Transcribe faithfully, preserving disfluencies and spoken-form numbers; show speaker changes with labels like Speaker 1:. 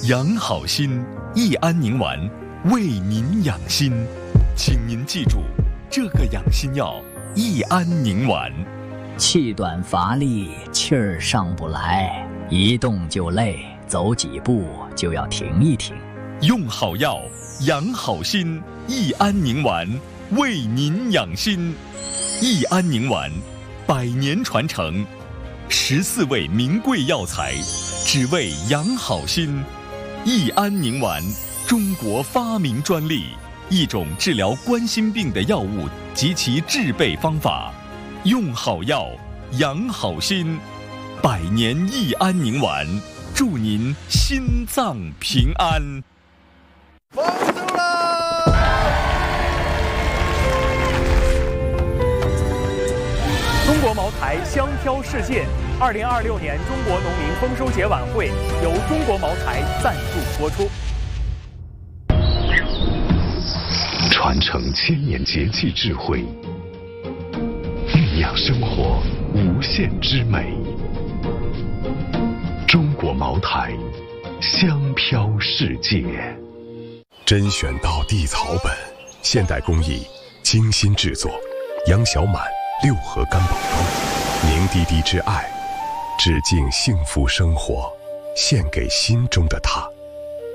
Speaker 1: 养好心，益安宁丸为您养心，请您记住这个养心药益安宁丸。
Speaker 2: 气短乏力，气儿上不来，一动就累，走几步就要停一停。
Speaker 1: 用好药，养好心，益安宁丸为您养心。益安宁丸，百年传承，十四味名贵药材，只为养好心。益安宁丸，中国发明专利，一种治疗冠心病的药物及其制备方法。用好药，养好心，百年益安宁丸，祝您心脏平安。
Speaker 3: 丰收啦！
Speaker 4: 中国茅台香飘世界，二零二六年中国农民丰收节晚会由中国茅台赞助播出。
Speaker 5: 传承千年节气智慧，酝酿生活无限之美。中国茅台，香飘世界。
Speaker 6: 甄选到地草本，现代工艺，精心制作。杨小满六合干宝装，凝滴滴之爱，致敬幸福生活，献给心中的他。